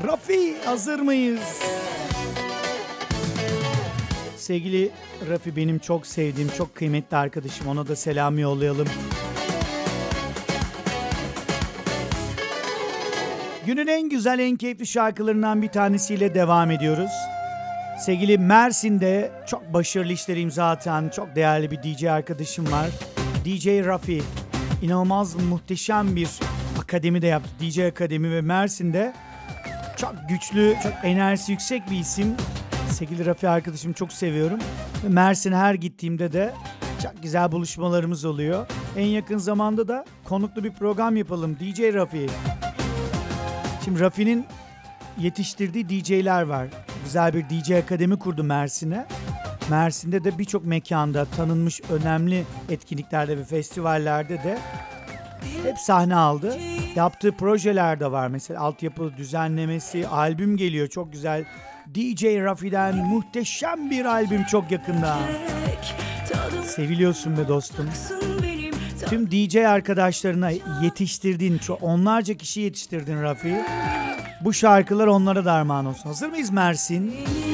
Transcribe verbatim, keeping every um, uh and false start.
Rafi, hazır mıyız? Sevgili Rafi benim çok sevdiğim, çok kıymetli arkadaşım. Ona da selam yollayalım. Günün en güzel, en keyifli şarkılarından bir tanesiyle devam ediyoruz. Sevgili Mersin'de çok başarılı işler imza atan çok değerli bir D J arkadaşım var. D J Rafi. İnanılmaz muhteşem bir akademi de yaptı. D J Akademi ve Mersin'de çok güçlü, çok enerjisi yüksek bir isim. Sevgili Rafi arkadaşımı çok seviyorum. Ve Mersin'e her gittiğimde de çok güzel buluşmalarımız oluyor. En yakın zamanda da konuklu bir program yapalım. D J Rafi. Şimdi Rafi'nin yetiştirdiği D J'ler var. Güzel bir D J Akademi kurdu Mersin'e. Mersin'de de birçok mekanda tanınmış önemli etkinliklerde ve festivallerde de hep sahne aldı. Yaptığı projeler de var. Mesela altyapı düzenlemesi, albüm geliyor çok güzel. D J Rafi'den muhteşem bir albüm çok yakında. Seviliyorsun be dostum. Tüm D J arkadaşlarına yetiştirdiğin, onlarca kişi yetiştirdin Rafi. Bu şarkılar onlara da armağan olsun. Hazır mıyız Mersin?